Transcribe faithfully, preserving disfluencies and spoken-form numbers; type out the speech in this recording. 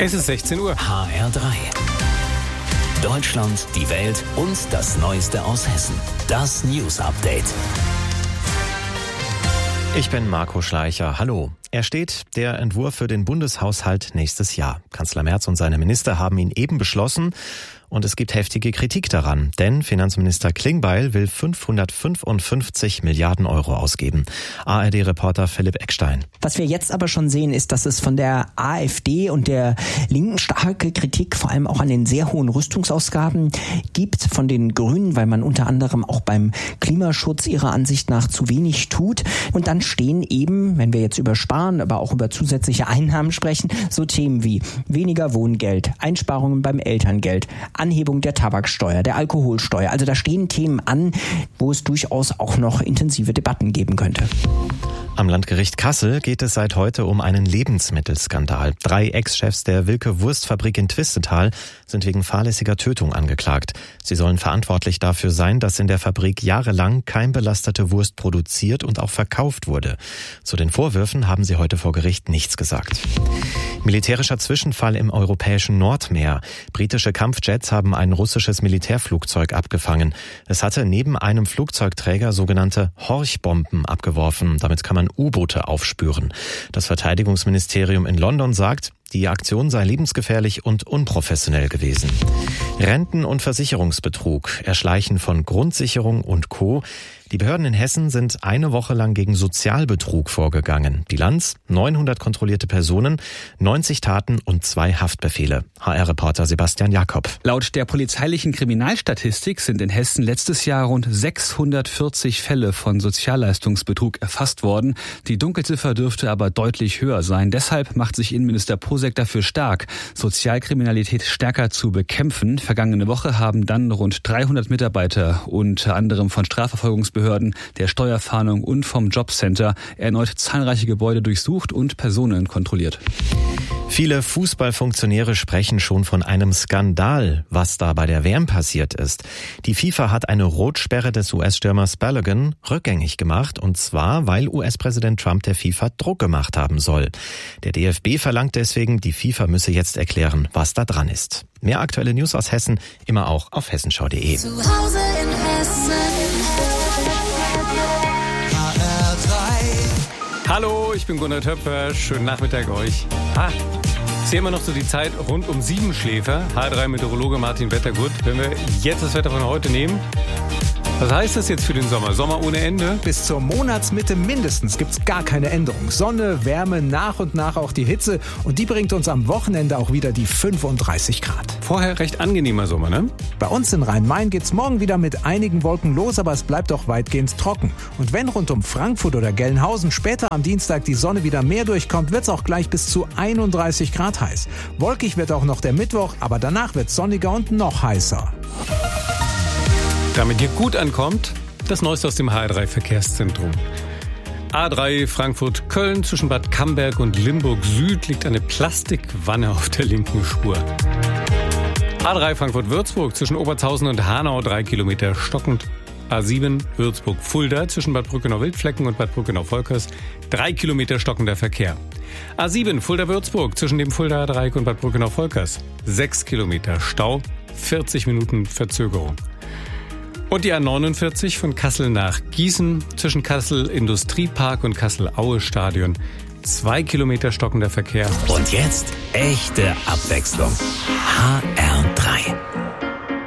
Es ist sechzehn Uhr. H R drei. Deutschland, die Welt und das Neueste aus Hessen. Das News Update. Ich bin Marco Schleicher. Hallo. Er steht, der Entwurf für den Bundeshaushalt nächstes Jahr. Kanzler Merz und seine Minister haben ihn eben beschlossen. Und es gibt heftige Kritik daran, denn Finanzminister Klingbeil will fünfhundertfünfundfünfzig Milliarden Euro ausgeben. A R D-Reporter Philipp Eckstein. Was wir jetzt aber schon sehen, ist, dass es von der AfD und der Linken starke Kritik, vor allem auch an den sehr hohen Rüstungsausgaben, gibt. Von den Grünen, weil man unter anderem auch beim Klimaschutz ihrer Ansicht nach zu wenig tut. Und dann stehen eben, wenn wir jetzt über Sparen, aber auch über zusätzliche Einnahmen sprechen, so Themen wie weniger Wohngeld, Einsparungen beim Elterngeld, Anhebung der Tabaksteuer, der Alkoholsteuer. Also da stehen Themen an, wo es durchaus auch noch intensive Debatten geben könnte. Am Landgericht Kassel geht es seit heute um einen Lebensmittelskandal. Drei Ex-Chefs der Wilke-Wurstfabrik in Twistetal sind wegen fahrlässiger Tötung angeklagt. Sie sollen verantwortlich dafür sein, dass in der Fabrik jahrelang keimbelastete Wurst produziert und auch verkauft wurde. Zu den Vorwürfen haben sie heute vor Gericht nichts gesagt. Militärischer Zwischenfall im europäischen Nordmeer. Britische Kampfjets haben ein russisches Militärflugzeug abgefangen. Es hatte neben einem Flugzeugträger sogenannte Horchbomben abgeworfen. Damit kann man U-Boote aufspüren. Das Verteidigungsministerium in London sagt, die Aktion sei lebensgefährlich und unprofessionell gewesen. Renten- und Versicherungsbetrug, Erschleichen von Grundsicherung und Co. Die Behörden in Hessen sind eine Woche lang gegen Sozialbetrug vorgegangen. Bilanz: neunhundert kontrollierte Personen, neunzig Taten und zwei Haftbefehle. H R-Reporter Sebastian Jakob. Laut der polizeilichen Kriminalstatistik sind in Hessen letztes Jahr rund sechshundertvierzig Fälle von Sozialleistungsbetrug erfasst worden. Die Dunkelziffer dürfte aber deutlich höher sein. Deshalb macht sich Innenminister Posek dafür stark, Sozialkriminalität stärker zu bekämpfen. Vergangene Woche haben dann rund dreihundert Mitarbeiter, unter anderem von Strafverfolgungsbehörden, der Steuerfahndung und vom Jobcenter, erneut zahlreiche Gebäude durchsucht und Personen kontrolliert. Viele Fußballfunktionäre sprechen schon von einem Skandal, was da bei der W M passiert ist. Die FIFA hat eine Rotsperre des U S-Stürmers Balogun rückgängig gemacht, und zwar, weil U S-Präsident Trump der FIFA Druck gemacht haben soll. Der D F B verlangt deswegen, die FIFA müsse jetzt erklären, was da dran ist. Mehr aktuelle News aus Hessen, immer auch auf hessenschau punkt de. Zu Hause in Hessen. H R drei. Hallo, ich bin Gunnar Töpfer. Schönen Nachmittag euch. Ha, ist hier immer noch so die Zeit rund um Siebenschläfer. H R drei Meteorologe Martin Wettergut. Wenn wir jetzt das Wetter von heute nehmen, was heißt das jetzt für den Sommer? Sommer ohne Ende? Bis zur Monatsmitte mindestens gibt's gar keine Änderung. Sonne, Wärme, nach und nach auch die Hitze. Und die bringt uns am Wochenende auch wieder die fünfunddreißig Grad. Vorher recht angenehmer Sommer, ne? Bei uns in Rhein-Main geht's morgen wieder mit einigen Wolken los, aber es bleibt auch weitgehend trocken. Und wenn rund um Frankfurt oder Gelnhausen später am Dienstag die Sonne wieder mehr durchkommt, wird's auch gleich bis zu einunddreißig Grad heiß. Wolkig wird auch noch der Mittwoch, aber danach wird's sonniger und noch heißer. Damit ihr gut ankommt, das Neueste aus dem H R drei Verkehrszentrum. A drei Frankfurt-Köln zwischen Bad Camberg und Limburg Süd liegt eine Plastikwanne auf der linken Spur. A drei Frankfurt-Würzburg zwischen Obertshausen und Hanau drei Kilometer stockend. A sieben Würzburg-Fulda zwischen Bad Brückenau-Wildflecken und Bad Brückenau-Volkers drei Kilometer stockender Verkehr. A sieben Fulda-Würzburg zwischen dem Fuldaer Dreieck und Bad Brückenau-Volkers sechs Kilometer Stau, vierzig Minuten Verzögerung. Und die A neunundvierzig von Kassel nach Gießen zwischen Kassel Industriepark und Kassel Aue Stadion zwei Kilometer stockender Verkehr. Und jetzt echte Abwechslung. H R drei.